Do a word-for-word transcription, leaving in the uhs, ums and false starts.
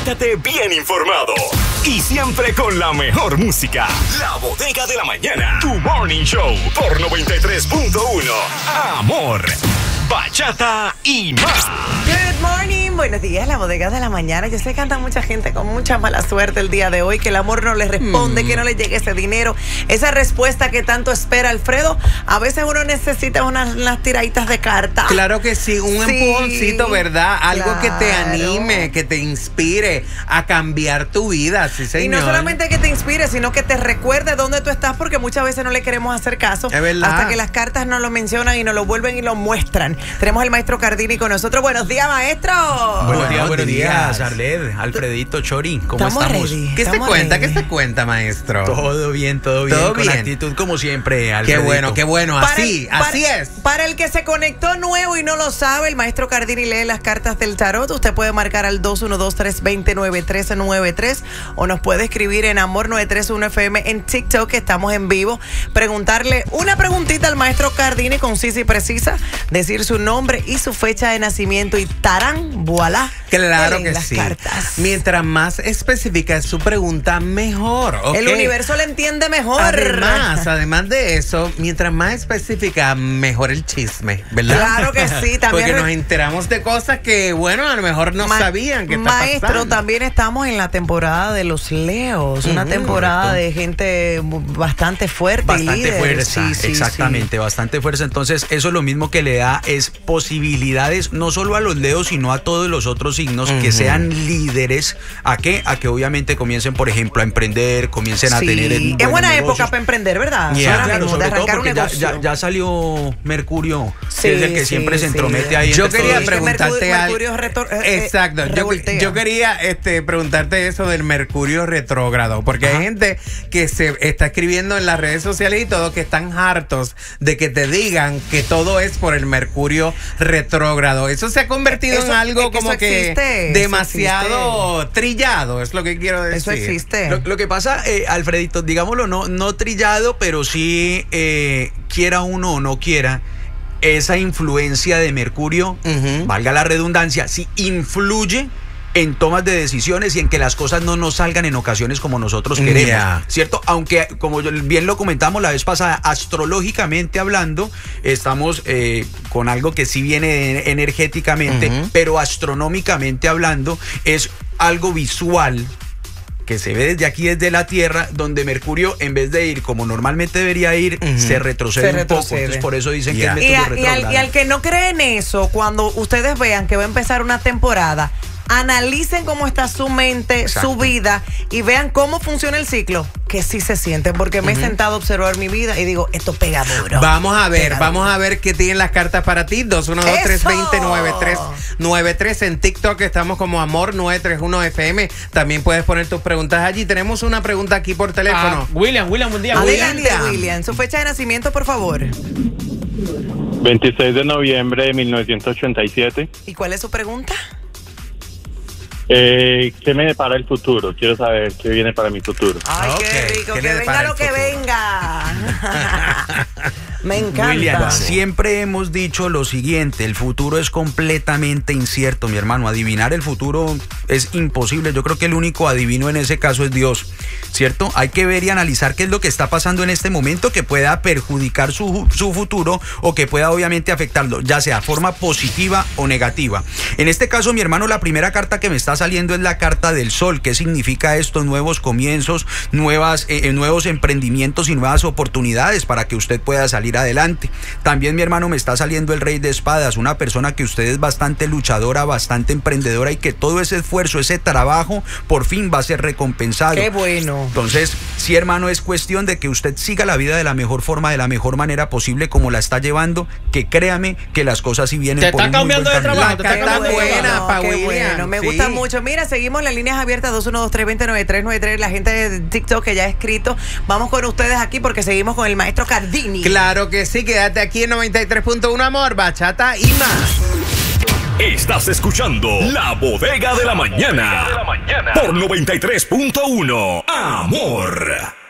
Levántate bien informado y siempre con la mejor música. La Bodega de la Mañana, tu morning show por noventa y tres punto uno. Amor, bachata y más. Good morning, buenos días, La Bodega de la Mañana. Yo sé que anda mucha gente con mucha mala suerte el día de hoy, que el amor no le responde, mm. que no le llegue ese dinero, esa respuesta que tanto espera Alfredo. A veces uno necesita unas, unas tiraditas de carta. Claro que sí, un sí, empujoncito, ¿verdad? Algo claro. que te anime, que te inspire a cambiar tu vida, sí, señor. Y no solamente que te inspire, sino que te recuerde dónde tú estás, porque muchas veces no le queremos hacer caso. Es verdad. Hasta que las cartas nos lo mencionan y nos lo vuelven y lo muestran. Tenemos al maestro Cardini con nosotros. Buenos días, maestro. Buenos días, buenos días, Arled, Alfredito, Chori, ¿cómo estamos? estamos? Ready, ¿Qué se estamos cuenta? ready. ¿Qué se cuenta, maestro? Todo bien, todo bien. ¿Todo con bien? actitud como siempre, Qué Alfredito. bueno, qué bueno. Así, para, así es. Para el que se conectó nuevo y no lo sabe, el maestro Cardini lee las cartas del tarot. Usted puede marcar al dos uno dos, tres dos cero, nueve tres nueve tres o nos puede escribir en Amor nueve tres uno F M en TikTok, que estamos en vivo. Preguntarle una preguntita al maestro Cardini, concisa y precisa, decir su nombre y su fecha de nacimiento y tarán, voilà. Claro que las sí. Cartas. Mientras más específica es su pregunta, mejor. ¿Okay? El universo le entiende mejor. Además, además de eso, mientras más específica, mejor el chisme, ¿verdad? Claro que sí, también. Porque nos enteramos de cosas que, bueno, a lo mejor no Ma sabían que está Maestro, pasando. también estamos en la temporada de los Leos, una Uh-huh, temporada correcto. de gente bastante fuerte. Bastante y líder. fuerza, Sí, sí, exactamente, sí. bastante fuerza. Entonces, eso lo mismo que le da es posibilidades, no solo a los Leos, sino a todos los otros signos, Uh-huh. que sean líderes. ¿A qué? A que obviamente comiencen, por ejemplo, a emprender, comiencen a Sí. tener Es buenos buena negocios. época para emprender, ¿verdad? Yeah. Ahora Claro, mismo, de sobre todo arrancar un porque ya, negocio. ya, ya salió Mercurio, Sí, que es el que sí, siempre se sí. entromete ahí. Yo entre quería todos. pre- preguntarte Mercurio- algo. Mercurio retor- eh, Exacto. eh, Yo, revoltea. yo quería este, preguntarte eso del Mercurio retrógrado, porque hay gente que se está escribiendo en las redes sociales y todo que están hartos de que te digan que todo es por el Mercurio retrógrado. Eso se ha convertido Eso- en algo es que como eso que existe, eso demasiado trillado, es lo que quiero decir. Eso existe. Lo, lo que pasa, eh, Alfredito, digámoslo, no, no trillado, pero sí, eh, quiera uno o no quiera, esa influencia de Mercurio, Ujú. valga la redundancia, sí influye en tomas de decisiones y en que las cosas no nos salgan en ocasiones como nosotros queremos, Yeah. ¿cierto? Aunque, como yo- bien lo comentamos la vez pasada, astrológicamente hablando, estamos eh, con algo que sí viene energéticamente, Ujú. pero astronómicamente hablando, es algo visual que se ve desde aquí, desde la Tierra, donde Mercurio, en vez de ir como normalmente debería ir, Ujú. se retrocede Se un poco. retrocede. Entonces, por eso dicen Yeah. que es Y, a- Mercurio y al, retrógrado. y al que no cree en eso, cuando ustedes vean que va a empezar una temporada, analicen cómo está su mente, Exacto. su vida y vean cómo funciona el ciclo, que sí se siente, porque me he sentado a observar mi vida y digo, esto pega duro. Vamos a ver, Pega vamos duro. a ver qué tienen las cartas para ti. dos uno dos, tres dos cero, nueve tres nueve tres en TikTok estamos como Amor nueve tres uno F M. También puedes poner tus preguntas allí. Tenemos una pregunta aquí por teléfono. Ah, William, William, buen día. Adelante, William. William. Su fecha de nacimiento, por favor. veintiséis de noviembre de mil novecientos ochenta y siete. ¿Y cuál es su pregunta? Eh, ¿Qué me depara el futuro? Quiero saber qué viene para mi futuro. Ay, Ok, qué rico, ¿qué que le venga depara lo el que futuro? venga. Me encanta. William, siempre hemos dicho lo siguiente, el futuro es completamente incierto, mi hermano. Adivinar el futuro es imposible. Yo creo que el único adivino en ese caso es Dios, ¿cierto? Hay que ver y analizar qué es lo que está pasando en este momento que pueda perjudicar su, su futuro o que pueda obviamente afectarlo, ya sea forma positiva o negativa. En este caso, mi hermano, la primera carta que me está saliendo es la carta del Sol. ¿Qué significa esto? Nuevos comienzos, nuevas, eh, nuevos emprendimientos y nuevas oportunidades para que usted pueda salir adelante. También, mi hermano, me está saliendo el Rey de Espadas, una persona que usted es bastante luchadora, bastante emprendedora y que todo ese esfuerzo, ese trabajo, por fin va a ser recompensado. Qué bueno. Entonces, sí, hermano, es cuestión de que usted siga la vida de la mejor forma, de la mejor manera posible, como la está llevando, que créame que las cosas sí vienen Te por está un muy cambiando buen de camino. trabajo, te está Está cambiando de buena, trabajo. pa' qué William, bueno, me sí. gusta mucho. Mira, seguimos las líneas abiertas dos uno dos, tres dos cero, nueve tres nueve tres. La gente de TikTok que ya ha escrito. Vamos con ustedes aquí porque seguimos con el maestro Cardini. Claro que sí, quédate aquí en noventa y tres punto uno Amor, bachata y más. Estás escuchando La Bodega de la Mañana por noventa y tres punto uno. Amor.